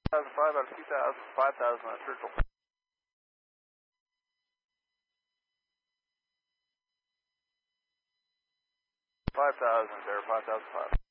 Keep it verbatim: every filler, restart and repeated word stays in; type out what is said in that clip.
two thousand five out of two thousand, five thousand on Churchill. five thousand there, five thousand five.